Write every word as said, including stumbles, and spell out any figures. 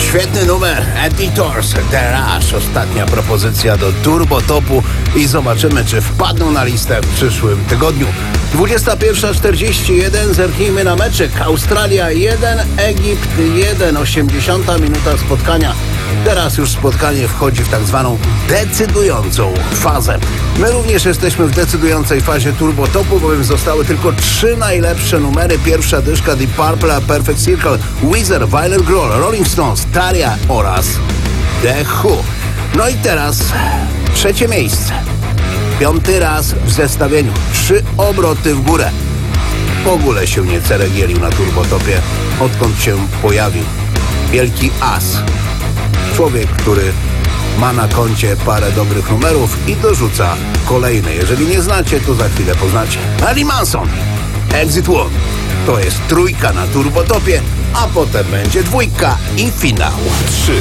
Świetny numer, Editors, The Rush. Ostatnia propozycja do Turbo Topu i zobaczymy, czy wpadną na listę w przyszłym tygodniu. dwudziesta pierwsza czterdzieści jeden, zerknijmy na meczyk. Australia jeden, Egipt jeden, osiemdziesiąta minuta spotkania. Teraz już spotkanie wchodzi w tak zwaną decydującą fazę. My również jesteśmy w decydującej fazie Turbo Topu, bowiem zostały tylko trzy najlepsze numery. Pierwsza dyszka Deep Purple, Perfect Circle, Weezer, Violent Growl, Rolling Stones, Taria oraz The Who. No i teraz trzecie miejsce. Piąty raz w zestawieniu. Trzy obroty w górę. W ogóle się nie ceregielił na Turbotopie, odkąd się pojawił. Wielki as. Człowiek, który ma na koncie parę dobrych numerów i dorzuca kolejne. Jeżeli nie znacie, to za chwilę poznacie. Ali Manson, Exit One. To jest trójka na Turbotopie, a potem będzie dwójka i finał. trzy.